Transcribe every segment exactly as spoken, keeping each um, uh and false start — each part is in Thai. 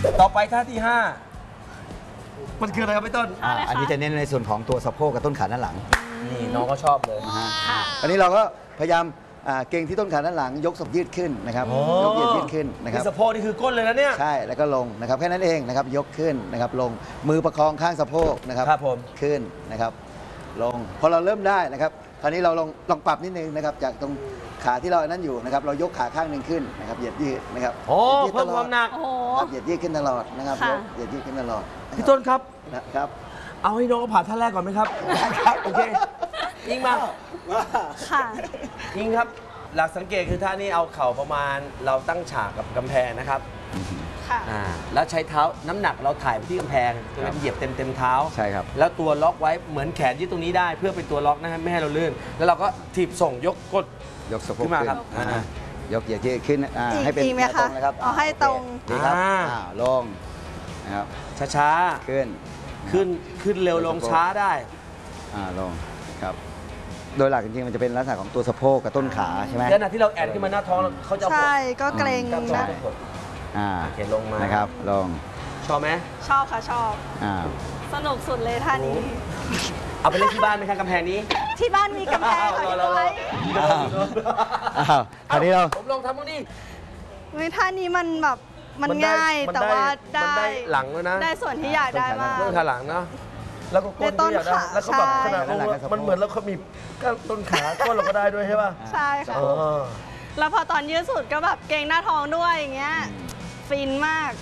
ต่อไปท่าที่ห้ามันคืออะไรครับพี่ต้นอ่าอันนี้จะเน้นในส่วนของตัวสะโพกกับต้นขาด้านหลังนี่น้องก็ชอบเลยนะฮะอันนี้เราก็พยายามอ่าเก่งที่ต้นขาด้านหลังยกสะโพกยืดขึ้นนะครับอ๋อยกยืดยืดขึ้นนะครับนี่สะโพกนี่คือก้นเลยนะเนี่ยใช่แล้วก็ลงนะครับแค่นั้นเองนะครับยกขึ้นนะครับลงมือประคองข้างสะโพกนะครับครับผมขึ้นนะครับลงพอเราเริ่มได้นะครับคราวนี้เราลองลองปรับนิดนึงนะครับจากตรงขาที่เราอันนั้นอยู่นะครับเรายกขาข้างหนึ่งขึ้นนะครับเหยียดยืดนะครับโอ้หยียดยืดเพิ่มความหนักโอ้โหครับเหยียดยืดขึ้นตลอดนะครับค่ะยกเหยียดยืดขึ้นตลอดะครับพี่ต้นครับนะครับเอาให้น้องเขาผ่านท่าแรกก่อนไหมครับครับโอเคยิงมาค่ะยิงครับ หลักสังเกตคือท่านี้เอาเข่าประมาณเราตั้งฉากกับกำแพงนะครับค่ะอ่าแล้วใช้เท้าน้ำหนักเราถ่ายไปที่กำแพงจะเป็นเหยียบเต็มเต็มเท้าใช่ครับแล้วตัวล็อกไว้เหมือนแขนยืดตรงนี้ได้ เพื่อเป็นตัวล็อกนะฮะไม่ให้เราลื่น แล้วเราก็ถีบส่งยกกดยกสะโพกขึ้นมาขึ้นครับอ่าอ่ายกเหยียดยืดขึ้นอ่าอีกให้เป็นอีกไหมแนวตรงคะนะครับเอาให้ตรงโอเคดีครับอ่าอ่าลงนะครับช้าขึ้นๆขึ้นขึ้นเร็วลงช้าได้อ่าลงครับโดยหลักจริงๆมันจะเป็นลักษณะของตัวสะโพกกับต้นขาใช่ไหมขณะที่เราแอนขึ้นมาหน้าท้องเขาจะเอาใช่ก็เกรงกดนะกดอ่าโอเคลงมานะครับลงชอบไหมชอบค่ะชอบอ่าสนุกสุดเลยท่านี้เอาไปเล่นที่บ้านไหมครับกำแพงนี้ที่บ้านมีกำแพงค่ะพี่ไว้อ้าวอ้าวคราวนี้เราผมลองทำบ้างดิเฮ้ยท่านี้มันแบบมันมันได้ง่ายมันแต่ได้ว่ามันได้ได้หลังด้วยนะได้ส่วนที่อยากได้มากเรื่องขาหลังเนาะแล้วก็ก้นในต้นที่อยากได้ขาแล้วก็แบบใช่ขนาดว่ามันเหมือนแล้วเขามีก้านต้นขาก้นเราก็ได้ด้วยใช่ป่ะใช่ค่ะอ๋อแล้วพอตอนยืดสุดก็แบบเกรงหน้าท้องด้วยอย่างเงี้ยฟินมาก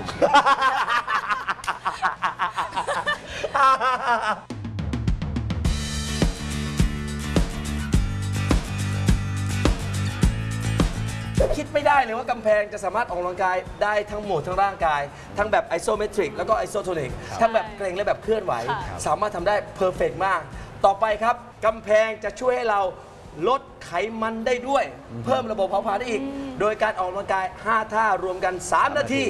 คิดไม่ได้เลยว่ากำแพงจะสามารถออกกำลังกายได้ทั้งหมดทั้งร่างกาย ทั้งแบบไอโซเมตริกแล้วก็ไอโซโทนิกทั้งแบบเกรงและแบบเคลื่อนไหวค่ะสามารถทำได้เพอร์เฟกมาก ต่อไปครับกำแพงจะช่วยให้เราลดไขมันได้ด้วย เพิ่มระบบเผาผลาญได้อีก โดยการออกกำลังกาย ห้า ท่ารวมกัน สาม นาที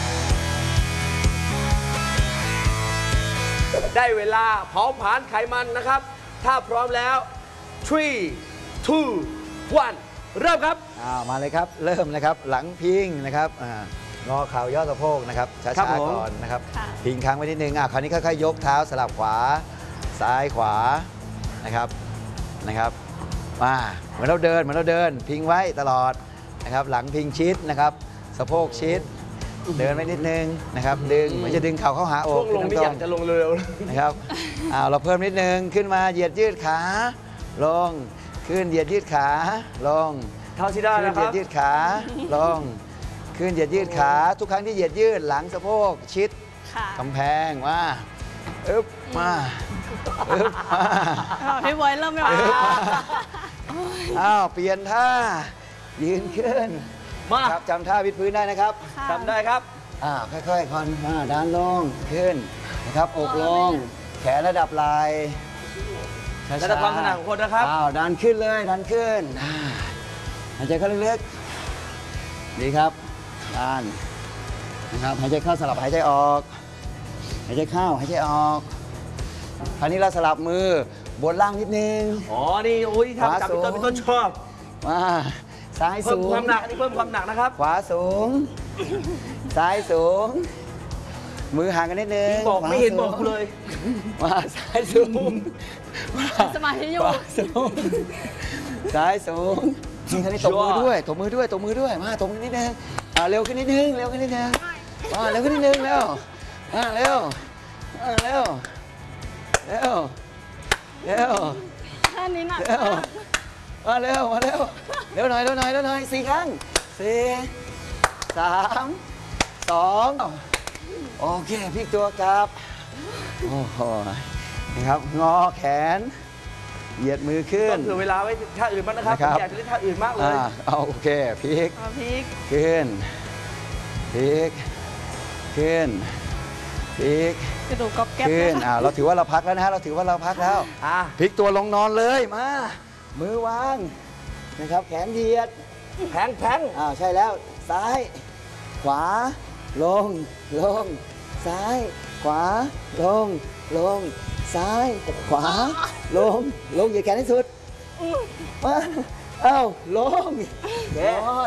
ได้เวลาเผาผลาญไขมันนะครับ ถ้าพร้อมแล้ว three two one เริ่มครับอ่ามาเลยครับเริ่มนะครับหลังพิงนะครับอ่างอเข่าย่อสะโพกนะครับช้ครับาผมๆก่อนนะครับค่ะพิงค้างไว้นิดนึงอ่ะคราวนี้ค่อยๆยกเท้าสลับขวาซ้ายขวานะครับนะครับมาเหมือนเราเดินเหมือนเราเดิน พิงไว้ตลอดนะครับหลังพิงชิดนะครับสะโพกชิด เดินไว้นิดนึงนะครับดึงเหมือนจะดึงเข่าเข้าหาอช่กวงลงขึ้นี่ตอรยากจะลงเร็วนะครับอ้าวเราเพิ่มนิดนึงขึ้นมาเหยียดยืดขาลงขึ้นเหยียดยืดขาลงๆเท่าที่ได้ขึ้นนะคเหยีรัยบดยืดขาลงขึ้นเหยียดยืดขาทุกครั้งที่เหยียดยืดหลังสะโพกชิดค่ะกำแพงมาอึ๊บมาอึ๊บมาอ้าวพี่บอยเริ่มไม่ไหวอึ๊บมาอ้าวเปลี่ยนท่ายืนขึ้นมาครับจำท่าวิดพื้นได้นะครับค่ะทำได้ครับอ่าค่อยๆคอนมาด้านลงขึ้นนะครับอกลง แขนระดับไหล่ช้าๆระดับความถนัดของคนนะครับอ้าวดันขึ้นเลยดันขึ้นอ่าหายใจเข้าลึกๆดีครับดันนะครับหายใจเข้าสลับหายใจออก หายใจเข้าหายใจออกคราวนี้เราสลับมือบนล่างนิดนึงอ๋อ นี่โอ้ยทำกับพี่ต้นขวาสูงพี่ต้นชอบมาซ้ายเพิ่มสูคงวามหนัก อันนี้เพิ่มความหนักนะครับขวาสูง ซ้ายสูง มือห่างกันนิดนึงบอกไม่เห็นขวาบอกสูงกูเลยมาซ้ายสูงมาสมาธิอยู่ขวาสูงซ้ายสูงนี่คราวนี้ตบมือด้วยตบมือด้วยตบมือด้วยมาตบมือนิดนึงอ่าเร็วขึ้นนิดนึงเร็วขึ้นนิดนึงมาเร็วขึ้นนิดนึงเร็วมาเร็วมาเร็วเร็วเร็วท่านี้หนักเร็วมาเร็วมาเร็วเร็วหน่อยเร็วหน่อยเร็วหน่อยสี่ครั้งสี่สามสองโอเคพลิกตัวกลับโอ้โหนะครับงอแขนเหยียดมือขึ้ต้อน งเผื่อเวลาไว้ท่าอื่นบ้างนะครับนะครับผมอยากจะเล่นท่าอื่นมากเลยอ่าเอาโอเคพลิกเอาพลิกขึ้นพลิกขึ้นพลิกกระดูกก๊อบแก๊บขึ้นนะคะอ่าเราถือว่าเราพักแล้วนะฮะเราถือว่าเราพักแล้วอ่ะพลิกตัวลงนอนเลยมา มือวางนะครับแขนเหยียดแพงแพงอ้าวใช่แล้วซ้าย ขวา ลง ลง ซ้าย ขวา ลง ลง ซ้าย ขวา ลง ลงเหยียดแขนให้สุดมาเอ้าลงนอน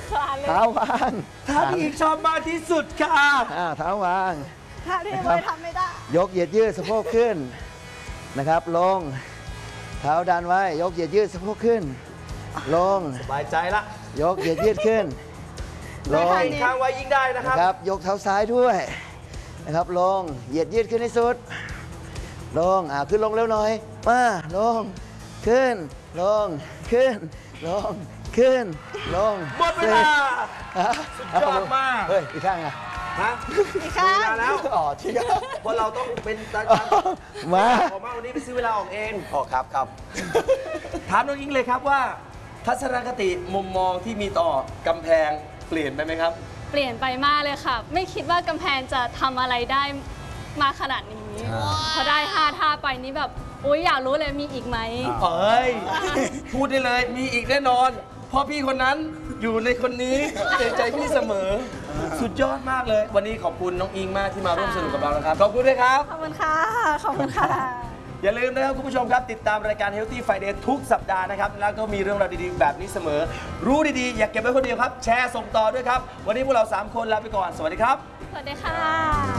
คลานเลยเท้าวางท่าที่อิงชอบมากที่สุดค่ะอ่าเท้าวางท่าที่นะครับไม่ทำไม่ได้ยกเหยียดยืดสะโพกขึ้นนะครับ ลง เท้าดันไว้ ยกเหยียดยืดสะโพกขึ้น ลงสบายใจละยกเหยียดยืดขึ้น ลยิ่งงให้ค้างไว้ยิ่งได้นะคนะรับครับ ยกเท้าซ้ายด้วยนะครับ ลง เหยียดยืดขึ้นให้สุด ลง อ่า ขึ้นลงเร็วหน่อย มา ลง ขึ้น ลง ขึ้น ลง ขึ้น ลงหมดเวลาฮะสุดยอดมากเฮ้ย อีกข้างอ่ะฮะอีกครั้งเวลาแล้วอ๋อจริงอ่ะเพราะเราต้องเป็นตามาขอมาวันนี้ไปซื้อเวลาออกเองอ๋อครับครับถามน้องอิงเลยครับว่า ทัศนคติมุมมองที่มีต่อกำแพงเปลี่ยนไปไหมครับเปลี่ยนไปมากเลยค่ะ ไม่คิดว่ากำแพงจะทำอะไรได้มาขนาดนี้ พอได้ห้าท่าไปนี่แบบโอ๊ยอยากรู้เลยมีอีกไหมเอ้ย พูดได้เลยมีอีกแน่นอนเพราะพี่คนนั้นอยู่ในคนนี้ในใจพี่เสมอ สุดยอดมากเลย วันนี้ขอบคุณน้องอิงมากที่มาร่วมสนุกกับเรานะครับ ขอบคุณด้วยครับขอบคุณค่ะ ขอบคุณค่ะอย่าลืมนะครับคุณผู้ชมครับติดตามรายการ Healthy Friday ทุกสัปดาห์นะครับ แล้วก็มีเรื่องราวดีๆ แบบนี้เสมอ รู้ดีๆ อย่าเก็บไว้คนเดียวครับ แชร์ส่งต่อด้วยครับ วันนี้พวกเราสามคนลาไปก่อนสวัสดีครับสวัสดีค่ะ